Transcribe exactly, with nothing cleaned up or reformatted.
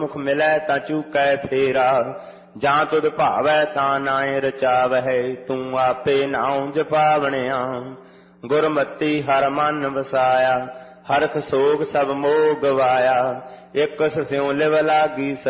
मुख मिलै ता चूकै फेरा, जां तुद भावै तां नाए रचावै, तू आपे नाउं जपावणिया। गुरमति हर मन वसाया, हरख सोग सब मोह गवाया, एक स्यों लिव लागी